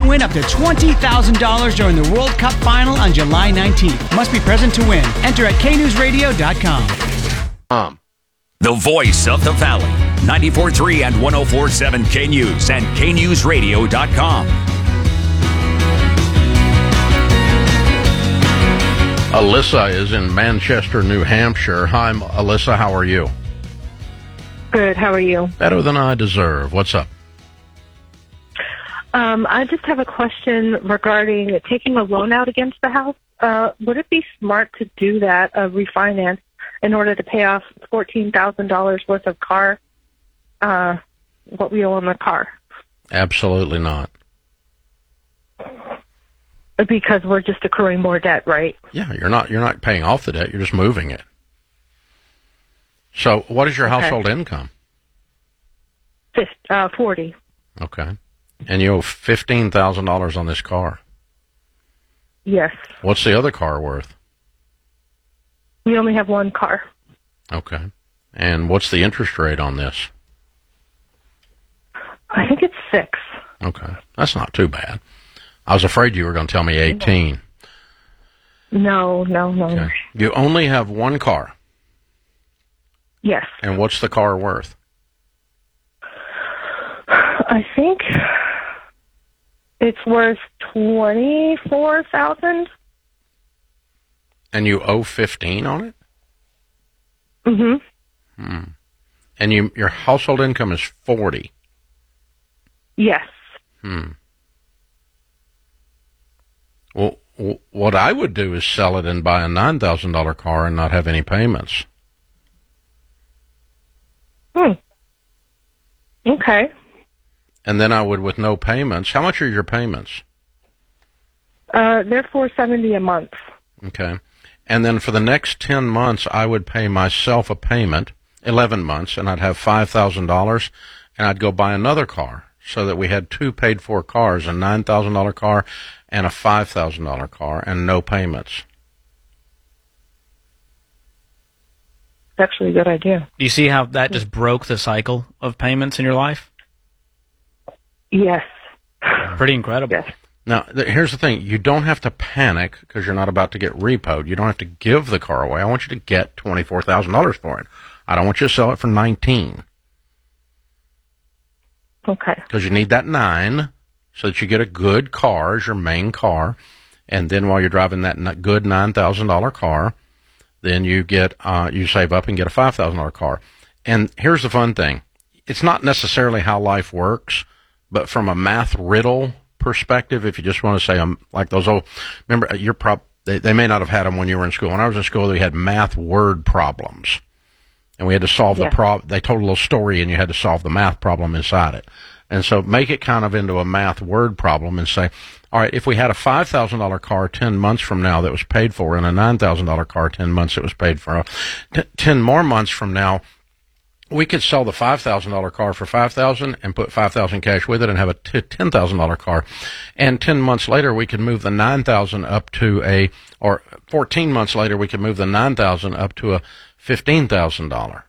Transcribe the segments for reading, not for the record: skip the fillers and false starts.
win up to $20,000 during the World Cup final on July 19th. Must be present to win. Enter at knewsradio.com. The voice of the Valley. 94.3 and 104.7 K-News and knewsradio.com. Alyssa is in Manchester, New Hampshire. Hi, Alyssa. How are you? Good. How are you? Better than I deserve. What's up? I just have a question regarding taking a loan out against the house. Would it be smart to do that, refinance, in order to pay off $14,000 worth of car, what we owe on the car? Absolutely not. Because we're just accruing more debt, right? Yeah, you're not paying off the debt. You're just moving it. So, what is your household income? 40. Okay. And you owe $15,000 on this car. Yes. What's the other car worth? We only have one car. Okay. And what's the interest rate on this? I think it's 6. Okay. That's not too bad. I was afraid you were going to tell me 18. No. Okay. You only have one car. Yes. And what's the car worth? I think it's worth $24,000. And you owe 15 on it? Mm-hmm. And your household income is 40. Yes. Well, what I would do is sell it and buy a $9,000 car and not have any payments. Okay. And then I would, with no payments. How much are your payments? They're $470 a month. Okay. And then for the next 10 months, I would pay myself a payment, 11 months, and I'd have $5,000, and I'd go buy another car so that we had 2 paid-for cars, a $9,000 car and a $5,000 car, and no payments. It's actually a good idea. Do you see how that just broke the cycle of payments in your life? Yes. Pretty incredible. Yes. Now, here's the thing. You don't have to panic because you're not about to get repoed. You don't have to give the car away. I want you to get $24,000 for it. I don't want you to sell it for $19,000. Okay. Because you need that $9,000 so that you get a good car as your main car. And then while you're driving that good $9,000 car, then you get you save up and get a $5,000 car. And here's the fun thing. It's not necessarily how life works, but from a math riddle perspective, if you just want to say, like those old, remember, they may not have had them when you were in school. When I was in school, we had math word problems. And we had to solve the problem. They told a little story, and you had to solve the math problem inside it. And so make it kind of into a math word problem and say, all right, if we had a $5,000 car 10 months from now that was paid for and a $9,000 car 10 months that was paid for, 10 more months from now, we could sell the $5,000 car for $5,000 and put $5,000 cash with it and have a $10,000 car. And 10 months later, we could move the $9,000 up to or 14 months later, we could move the $9,000 up to a $15,000.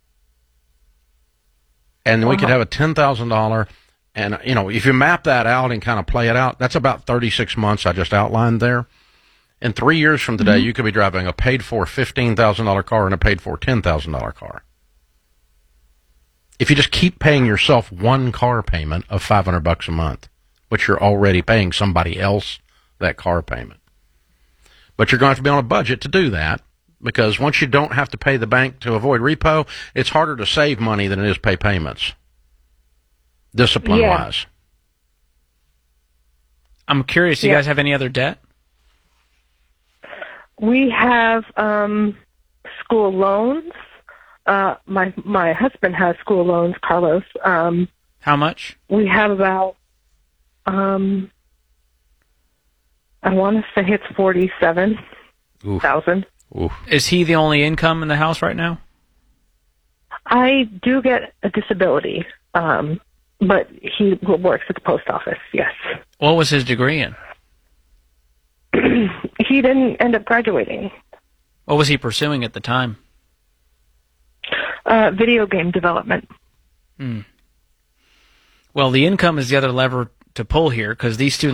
And then we could have a $10,000. And, if you map that out and kind of play it out, that's about 36 months I just outlined there. In 3 years from today, you could be driving a paid-for $15,000 car and a paid-for $10,000 car. If you just keep paying yourself one car payment of $500 a month, which you're already paying somebody else that car payment. But you're going to have to be on a budget to do that, because once you don't have to pay the bank to avoid repo, it's harder to save money than it is pay payments, discipline-wise. I'm curious, do you guys have any other debt? We have school loans. My husband has school loans, Carlos. How much? We have about, I want to say it's $47,000. Is he the only income in the house right now? I do get a disability, but he works at the post office, yes. What was his degree in? He didn't end up graduating. What was he pursuing at the time? Video game development. Well, the income is the other lever to pull here, because these two